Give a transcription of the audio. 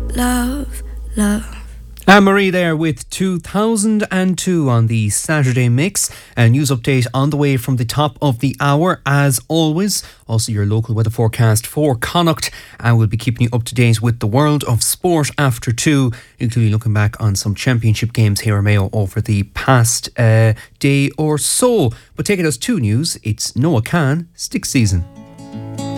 love, love. Anne-Marie there with 2002 on the Saturday Mix. A news update on the way from the top of the hour as always. Also your local weather forecast for Connacht, and we'll be keeping you up to date with the world of sport after 2, including looking back on some championship games here in Mayo over the past day or so. But taking us to news, it's Noah Kahn Stick Season.